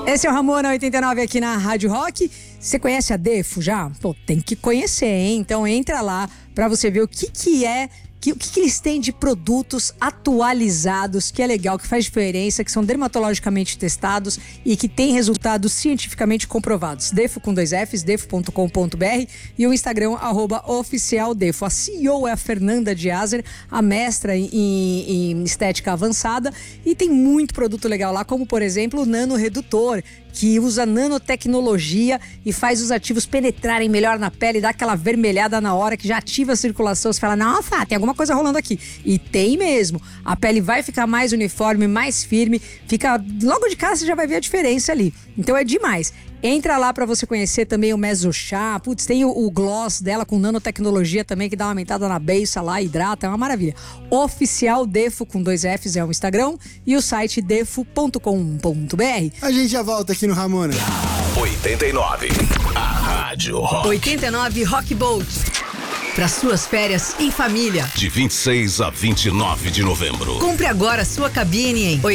Esse é o Ramona 89 aqui na Rádio Rock. Você conhece a Defo já? Pô, tem que conhecer, hein? Então entra lá pra você ver o que eles têm de produtos atualizados, que é legal, que faz diferença, que são dermatologicamente testados e que tem resultados cientificamente comprovados. Defo com 2 Fs, defo.com.br e o Instagram, @oficialdefo. A CEO é a Fernanda Diazer, a mestra em estética avançada, e tem muito produto legal lá, como por exemplo o Nano Redutor, que usa nanotecnologia e faz os ativos penetrarem melhor na pele, dá aquela vermelhada na hora, que já ativa a circulação. Você fala, nossa, tem alguma coisa rolando aqui. E tem mesmo. A pele vai ficar mais uniforme, mais firme, logo de cara você já vai ver a diferença ali. Então é demais. Entra lá pra você conhecer também o Mesochá. Putz, tem o gloss dela com nanotecnologia também, que dá uma aumentada na beiça lá, hidrata, é uma maravilha. Oficial Defo com 2 Fs é o Instagram e o site defo.com.br. A gente já volta aqui no Ramona. 89, a Rádio Rock. 89 Rock Boat. Para suas férias em família. De 26 a 29 de novembro. Compre agora sua cabine em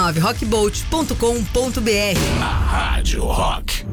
89rockboat.com.br. A Rádio Rock.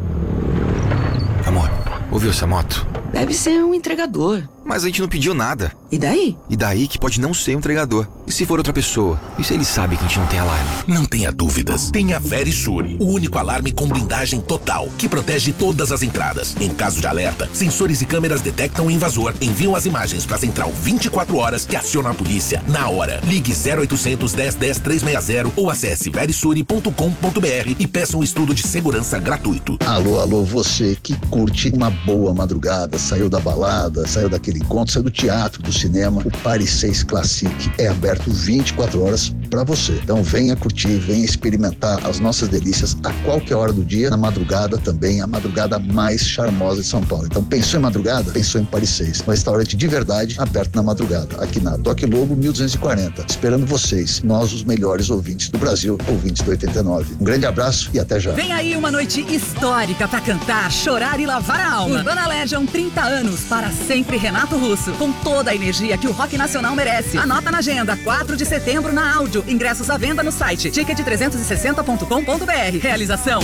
Amor, ouviu essa moto? Deve ser um entregador. Mas a gente não pediu nada. E daí? E daí que pode não ser um entregador. E se for outra pessoa? E se ele sabe que a gente não tem alarme? Não tenha dúvidas. Tem a Verisure, o único alarme com blindagem total, que protege todas as entradas. Em caso de alerta, sensores e câmeras detectam o invasor, enviam as imagens para a central 24 horas, que aciona a polícia na hora. Ligue 0800 10 10 360 ou acesse verisure.com.br e peça um estudo de segurança gratuito. Alô, você que curte uma boa madrugada, saiu da balada, saiu daquele encontro, saiu do teatro, do cinema, o Paris 6 Classic é aberto 24 horas para você. Então venha curtir, venha experimentar as nossas delícias a qualquer hora do dia, na madrugada também, a madrugada mais charmosa de São Paulo. Então pensou em madrugada? Pensou em Paris 6. Um restaurante de verdade, aberto na madrugada, aqui na Toque Lobo 1240. Esperando vocês, nós os melhores ouvintes do Brasil, ouvintes do 89. Um grande abraço e até já. Vem aí uma noite histórica para cantar, chorar e lavar a alma. Urbana Legion 30 anos, para sempre Renato Russo, com toda a energia que o rock nacional merece. Anota na agenda, 4 de setembro na Áudio. Ingressos à venda no site ticket360.com.br. Realização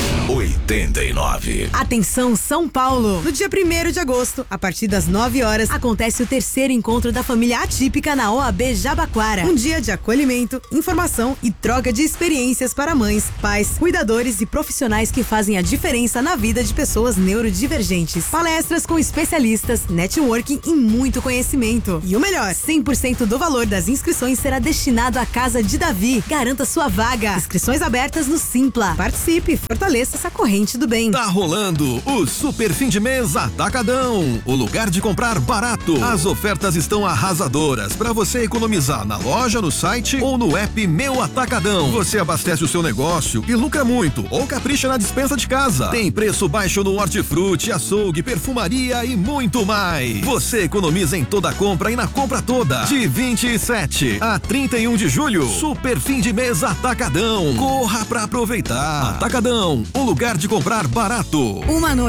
89. Atenção São Paulo! No dia 1º de agosto, a partir das 9 horas, acontece o 3º encontro da família atípica na OAB Jabaquara. Um dia de acolhimento, informação e troca de experiências para mães, pais, cuidadores e profissionais que fazem a diferença na vida de pessoas neurodivergentes. Palestras com especialistas, networking e muito conhecimento. E o melhor, 100% do valor das inscrições será destinado à Casa de Davi. Garanta sua vaga. Inscrições abertas no Simpla. Participe, fortaleça essa corrente do bem. Tá rolando o Super Fim de Mês Atacadão. O lugar de comprar barato. As ofertas estão arrasadoras para você economizar na loja, no site ou no app Meu Atacadão. Você abastece o seu negócio e lucra muito ou capricha na despensa de casa. Tem preço baixo no hortifruti, açougue, perfumaria e muito mais. Você economiza em toda a compra e na compra toda. De 27 a 31 de julho. Super Fim de Mês Atacadão. Corra pra aproveitar. Atacadão, o lugar de comprar barato. Uma noite